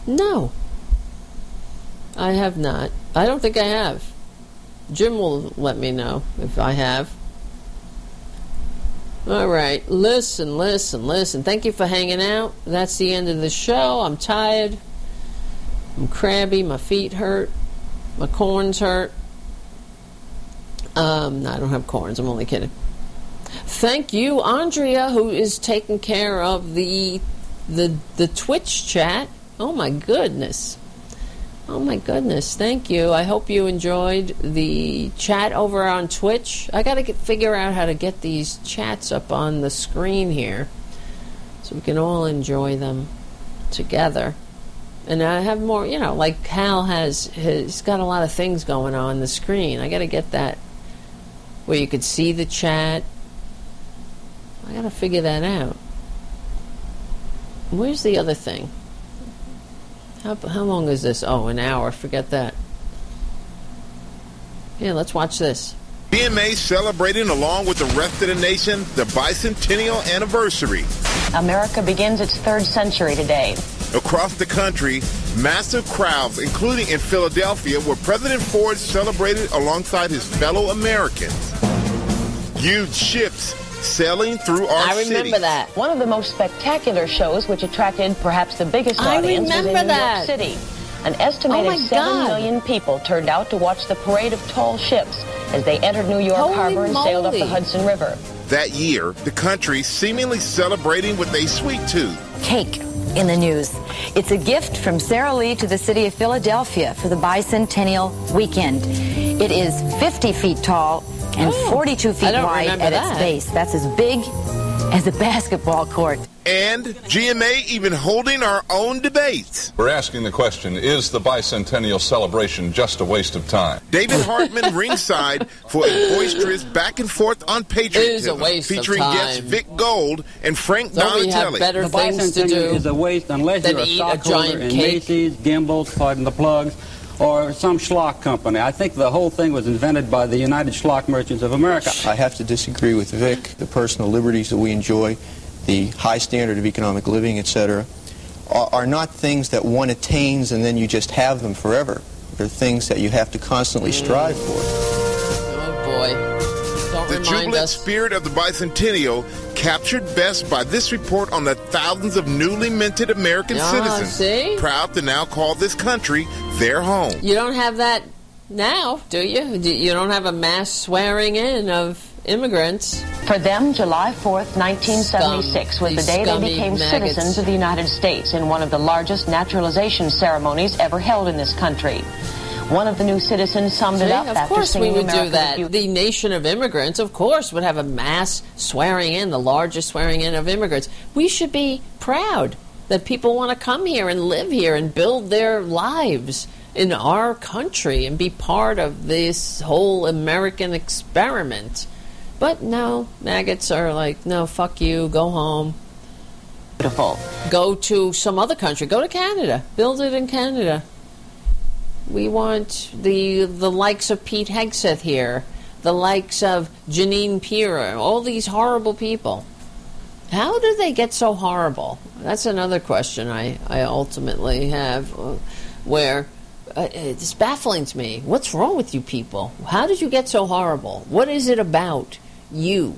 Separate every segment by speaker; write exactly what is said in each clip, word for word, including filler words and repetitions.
Speaker 1: No. I have not. I don't think I have. Jim will let me know if I have. All right. Listen, listen, listen. Thank you for hanging out. That's the end of the show. I'm tired. I'm crabby. My feet hurt. My corns hurt. Um, no, I don't have corns. I'm only kidding. Thank you, Andrea, who is taking care of the the the Twitch chat. Oh my goodness. Oh my goodness. Thank you. I hope you enjoyed the chat over on Twitch. I got to figure out how to get these chats up on the screen here so we can all enjoy them together. And I have more, you know, like Hal has, he's got a lot of things going on the screen. I got to get that where you could see the chat. I got to figure that out. Where's the other thing? How, how long is this? Oh, an hour. Forget that. Yeah, let's watch this.
Speaker 2: B M A celebrating along with the rest of the nation the bicentennial anniversary.
Speaker 3: America begins its third century today.
Speaker 2: Across the country, massive crowds, including in Philadelphia, where President Ford celebrated alongside his fellow Americans. Huge ships sailing through our
Speaker 1: I remember
Speaker 2: city.
Speaker 1: that.
Speaker 3: One of the most spectacular shows, which attracted perhaps the biggest
Speaker 1: I
Speaker 3: audience, was in
Speaker 1: remember
Speaker 3: New
Speaker 1: that.
Speaker 3: York City. An estimated
Speaker 1: Oh my
Speaker 3: seven
Speaker 1: God.
Speaker 3: million people turned out to watch the parade of tall ships as they entered New York
Speaker 1: Holy
Speaker 3: Harbor and sailed up
Speaker 1: moly.
Speaker 3: the Hudson River.
Speaker 2: That year, the country seemingly celebrating with a sweet tooth.
Speaker 4: Cake in the news. It's a gift from Sara Lee to the city of Philadelphia for the bicentennial weekend. It is fifty feet tall and
Speaker 1: Oh,
Speaker 4: forty-two
Speaker 1: I
Speaker 4: feet
Speaker 1: don't
Speaker 4: wide
Speaker 1: remember
Speaker 4: at
Speaker 1: that.
Speaker 4: its base. That's as big as a basketball court.
Speaker 2: And G M A even holding our own debates.
Speaker 5: We're asking the question, is the bicentennial celebration just a waste of time?
Speaker 2: David Hartman ringside for a boisterous back and forth on patriotism,
Speaker 1: It is a waste of
Speaker 2: featuring
Speaker 1: time.
Speaker 2: guests Vic Gold and Frank
Speaker 1: Don't we have
Speaker 2: Donatelli.
Speaker 1: better
Speaker 6: The
Speaker 1: things to
Speaker 6: bicentennial
Speaker 1: do
Speaker 6: is a waste unless
Speaker 1: than
Speaker 6: you're a
Speaker 1: eat a
Speaker 6: stockholder
Speaker 1: giant
Speaker 6: in
Speaker 1: cake?
Speaker 6: Macy's, Gimbel's, pardon the plugs, or some schlock company. I think the whole thing was invented by the United Schlock Merchants of America.
Speaker 7: I have to disagree with Vic. The personal liberties that we enjoy, the high standard of economic living, et cetera, are, are not things that one attains and then you just have them forever. They're things that you have to constantly strive for.
Speaker 1: Oh boy. Don't
Speaker 2: The
Speaker 1: remind
Speaker 2: jubilant
Speaker 1: us.
Speaker 2: spirit of the bicentennial captured best by this report on the thousands of newly minted American
Speaker 1: Ah,
Speaker 2: citizens
Speaker 1: see?
Speaker 2: proud to now call this country their home.
Speaker 1: You don't have that now, do you? Do- You don't have a mass swearing in of immigrants.
Speaker 3: For them, July fourth, nineteen seventy-six
Speaker 1: Scum.
Speaker 3: was the
Speaker 1: These
Speaker 3: day they
Speaker 1: scummy
Speaker 3: became
Speaker 1: maggots.
Speaker 3: citizens of the United States in one of the largest naturalization ceremonies ever held in this country. One of the new citizens summed it
Speaker 1: See?
Speaker 3: up
Speaker 1: Of
Speaker 3: after
Speaker 1: course we
Speaker 3: singing
Speaker 1: would
Speaker 3: America
Speaker 1: do
Speaker 3: the
Speaker 1: that.
Speaker 3: Beautiful.
Speaker 1: The nation of immigrants, of course, would have a mass swearing in, the largest swearing in of immigrants. We should be proud that people want to come here and live here and build their lives in our country and be part of this whole American experiment. But no, maggots are like, no, fuck you, go home.
Speaker 3: Beautiful.
Speaker 1: Go to some other country. Go to Canada. Build it in Canada. We want the the likes of Pete Hegseth here, the likes of Janine Pirro, all these horrible people. How do they get so horrible? That's another question I, I ultimately have, uh, where uh, it's baffling to me. What's wrong with you people? How did you get so horrible? What is it about you?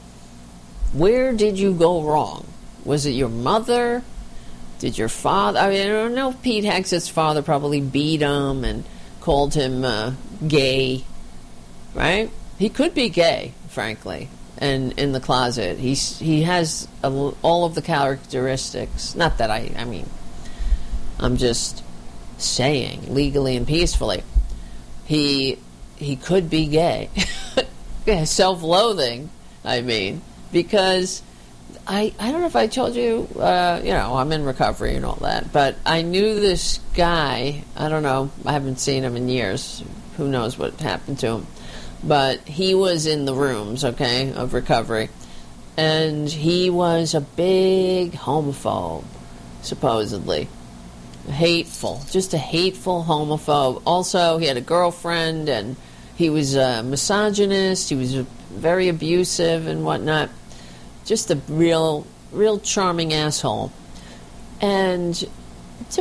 Speaker 1: Where did you go wrong? Was it your mother? Did your father... I mean, I don't know if Pete Hegseth's father probably beat him and called him uh, gay, right? He could be gay, frankly, and in the closet. He's, he has a, all of the characteristics. Not that I... I mean, I'm just saying, legally and peacefully. He, he could be gay. Yeah, self-loathing, I mean, because... I, I don't know if I told you, uh, you know, I'm in recovery and all that, but I knew this guy, I don't know, I haven't seen him in years, who knows what happened to him, but he was in the rooms, okay, of recovery, and he was a big homophobe, supposedly. Hateful, just a hateful homophobe. Also, he had a girlfriend, and he was a misogynist, he was very abusive and whatnot. Just a real, real charming asshole. And